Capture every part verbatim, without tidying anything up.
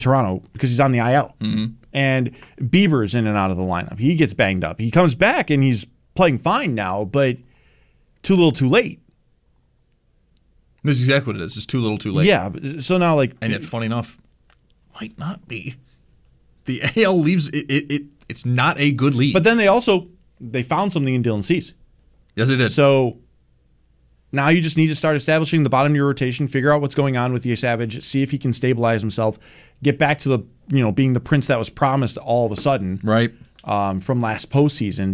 Toronto because he's on the I L. Mm-hmm. And Bieber's in and out of the lineup. He gets banged up. He comes back and he's playing fine now, but too little too late. This is exactly what it is. It's too little too late. Yeah. So now, like. And yet, funny enough, might not be. The A L leaves, it, it, it it's not a good league. But then they also, they found something in Dylan Cease. Yes, it did. So now you just need to start establishing the bottom of your rotation, figure out what's going on with Savage, see if he can stabilize himself, get back to the, you know, being the prince that was promised all of a sudden. Right. Um, from last postseason.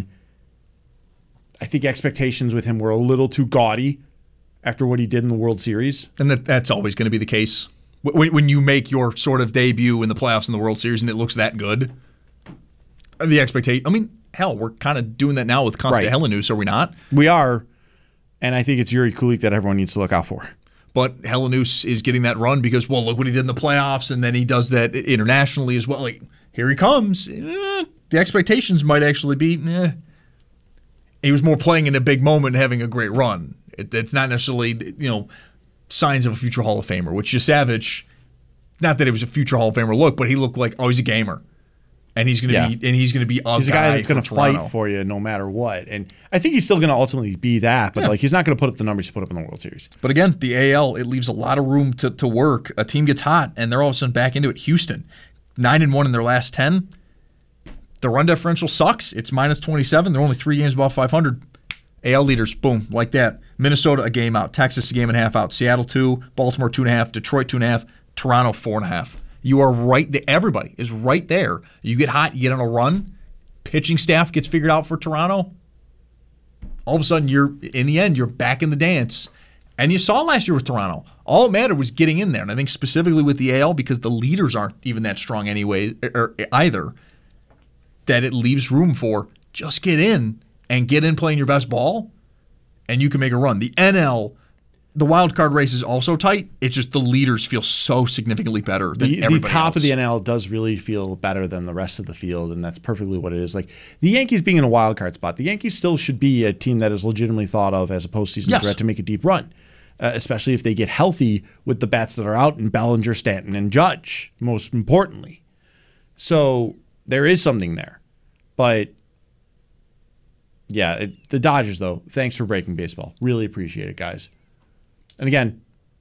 I think expectations with him were a little too gaudy after what he did in the World Series. And that that's always going to be the case. When, when you make your sort of debut in the playoffs in the World Series and it looks that good, the expectation, I mean, hell, we're kind of doing that now with Konsta Right. Helenius, are we not? We are, and I think it's Yuri Kulik that everyone needs to look out for. But Helenius is getting that run because, well, look what he did in the playoffs, and then he does that internationally as well. Like, here he comes. Eh, the expectations might actually be, eh. He was more playing in a big moment and having a great run. It, it's not necessarily, you know, signs of a future Hall of Famer, which is Savage. Not that it was a future Hall of Famer look, but he looked like, oh, he's a gamer. And he's going to Yeah. be, and he's going to be a He's a guy that's going to Toronto. fight for you no matter what. And I think he's still going to ultimately be that, but Yeah. like he's not going to put up the numbers he put up in the World Series. But again, the A L, it leaves a lot of room to, to work. A team gets hot, and they're all of a sudden back into it. Houston, nine and one in their last ten. The run differential sucks. It's minus twenty-seven. They're only three games above five hundred. A L leaders, boom, like that. Minnesota, a game out. Texas, a game and a half out. Seattle, two. Baltimore, two and a half. Detroit, two and a half. Toronto, four and a half. You are right there. Everybody is right there. You get hot, you get on a run. Pitching staff gets figured out for Toronto. All of a sudden, you're in the end, you're back in the dance. And you saw last year with Toronto. All it mattered was getting in there. And I think specifically with the A L, because the leaders aren't even that strong anyway, or either, that it leaves room for just get in and get in playing your best ball, and you can make a run. The N L, the wild card race is also tight. It's just the leaders feel so significantly better than The, the everybody top else. of the N L does really feel better than the rest of the field, and that's perfectly what it is. Like the Yankees being in a wild card spot, the Yankees still should be a team that is legitimately thought of as a postseason Yes. threat to make a deep run, uh, especially if they get healthy with the bats that are out in Bellinger, Stanton, and Judge, most importantly. So there is something there. But yeah, it, the Dodgers, though, thanks for breaking baseball. Really appreciate it, guys. And again,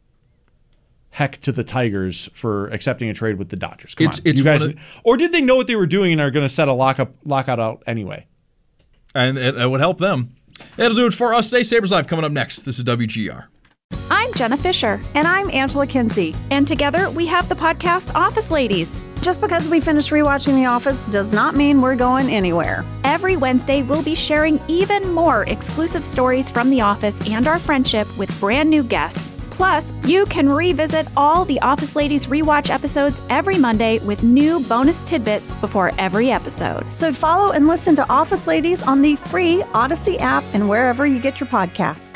heck to the Tigers for accepting a trade with the Dodgers. Come It's- on, it's you guys. one of- Or did they know what they were doing and are going to set a lockup lockout out anyway? And it, it would help them. That'll do it for us today. Sabres Live coming up next. This is W G R. I'm Jenna Fisher. And I'm Angela Kinsey. And together we have the podcast Office Ladies. Just because we finished rewatching The Office does not mean we're going anywhere. Every Wednesday, we'll be sharing even more exclusive stories from The Office and our friendship with brand new guests. Plus, you can revisit all the Office Ladies rewatch episodes every Monday with new bonus tidbits before every episode. So follow and listen to Office Ladies on the free Odyssey app and wherever you get your podcasts.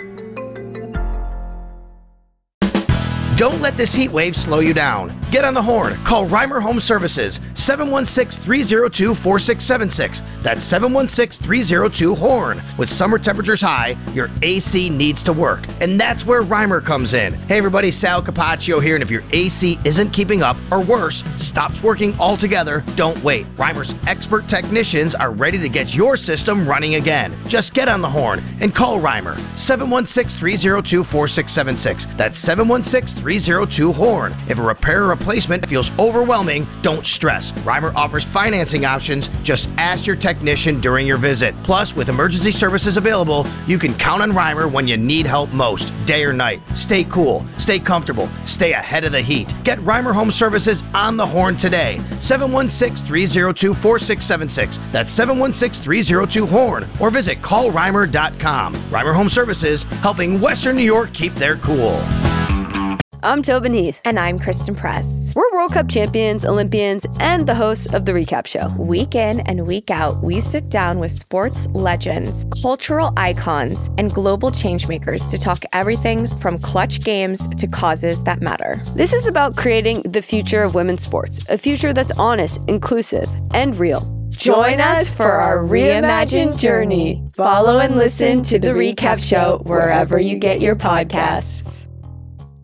Don't let this heat wave slow you down. Get on the horn. Call Reimer Home Services, seven one six, three zero two, four six seven six. That's seven one six, three zero two, horn. With summer temperatures high, your A C needs to work. And that's where Reimer comes in. Hey everybody, Sal Capaccio here, and if your A C isn't keeping up, or worse, stops working altogether, don't wait. Reimer's expert technicians are ready to get your system running again. Just get on the horn and call Reimer, seven one six, three zero two, four six seven six. That's seven one six, three zero two, horn. If a repair or replacement feels overwhelming, don't stress. Reimer offers financing options. Just ask your technician during your visit. Plus, with emergency services available, you can count on Reimer when you need help most, day or night. Stay cool, stay comfortable, stay ahead of the heat. Get Reimer Home Services on the horn today. seven one six, three zero two, four six seven six. That's seven one six, three zero two, horn. Or visit call reimer dot com. Reimer Home Services, helping Western New York keep their cool. I'm Tobin Heath. And I'm Kristen Press. We're World Cup champions, Olympians, and the hosts of The Recap Show. Week in and week out, we sit down with sports legends, cultural icons, and global changemakers to talk everything from clutch games to causes that matter. This is about creating the future of women's sports, a future that's honest, inclusive, and real. Join us for our reimagined journey. Follow and listen to The Recap Show wherever you get your podcasts.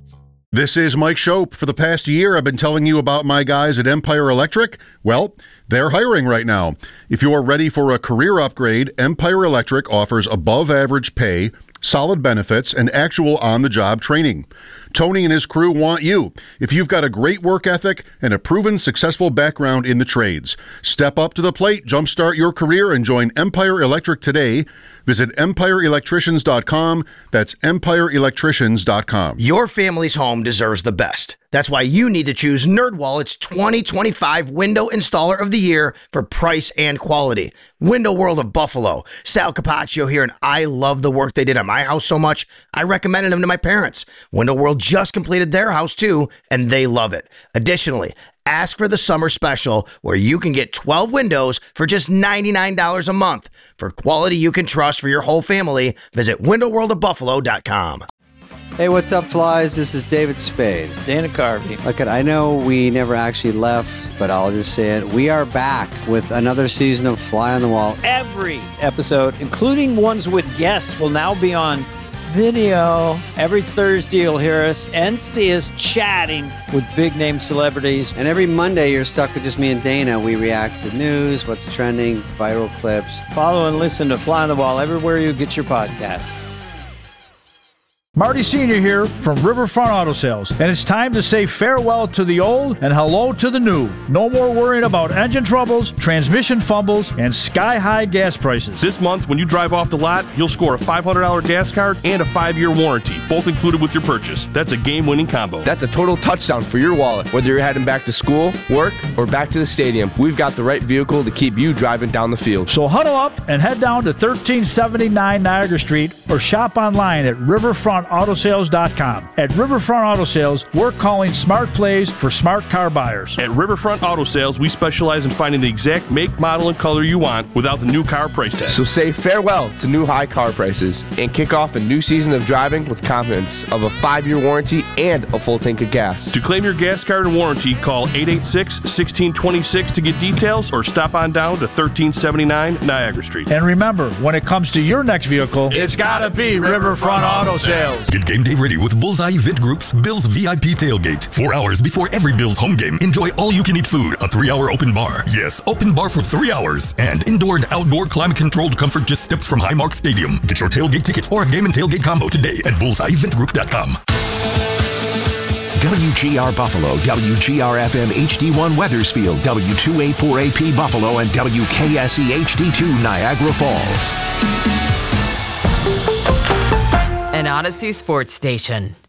This is Mike Shope. For the past year, I've been telling you about my guys at Empire Electric. Well, they're hiring right now. If you're ready for a career upgrade, Empire Electric offers above-average pay, solid benefits, and actual on-the-job training. Tony and his crew want you. If you've got a great work ethic and a proven successful background in the trades, step up to the plate, jumpstart your career, and join Empire Electric today. Visit empire electricians dot com. That's empire electricians dot com. Your family's home deserves the best. That's why you need to choose NerdWallet's twenty twenty-five Window Installer of the Year for price and quality. Window World of Buffalo. Sal Capaccio here, and I love the work they did on my house so much, I recommended them to my parents. Window World just completed their house too, and they love it. Additionally, ask for the summer special where you can get twelve windows for just ninety-nine dollars a month. For quality you can trust for your whole family, visit window world of buffalo dot com. Hey, what's up, flies? This is David Spade. Dana Carvey. Look, I know we never actually left, but I'll just say it. We are back with another season of Fly on the Wall. Every episode, including ones with guests, will now be on video. Every Thursday, you'll hear us and see us chatting with big-name celebrities. And every Monday, you're stuck with just me and Dana. We react to news, what's trending, viral clips. Follow and listen to Fly on the Wall everywhere you get your podcasts. Marty Senior here from Riverfront Auto Sales, and it's time to say farewell to the old and hello to the new. No more worrying about engine troubles, transmission fumbles, and sky-high gas prices. This month, when you drive off the lot, you'll score a five hundred dollars gas card and a five-year warranty, both included with your purchase. That's a game-winning combo. That's a total touchdown for your wallet. Whether you're heading back to school, work, or back to the stadium, we've got the right vehicle to keep you driving down the field. So huddle up and head down to thirteen seventy-nine Niagara Street or shop online at riverfront auto sales dot com. At Riverfront Auto Sales, we're calling smart plays for smart car buyers. At Riverfront Auto Sales, we specialize in finding the exact make, model, and color you want without the new car price tag. So say farewell to new high car prices and kick off a new season of driving with confidence of a five-year warranty and a full tank of gas. To claim your gas card and warranty, call eight eight six, one six two six to get details or stop on down to thirteen seventy-nine Niagara Street. And remember, when it comes to your next vehicle, it's gotta be Riverfront Auto Sales. Get game day ready with Bullseye Event Group's Bills V I P Tailgate. Four hours before every Bills home game, enjoy all-you-can-eat food, a three-hour open bar. Yes, open bar for three hours. And indoor and outdoor climate-controlled comfort just steps from Highmark Stadium. Get your tailgate tickets or a game and tailgate combo today at bullseye event group dot com. W G R Buffalo, W G R F M H D one Weathersfield, W two eighty-four A P Buffalo, and W K S E H D two Niagara Falls. An Odyssey Sports Station.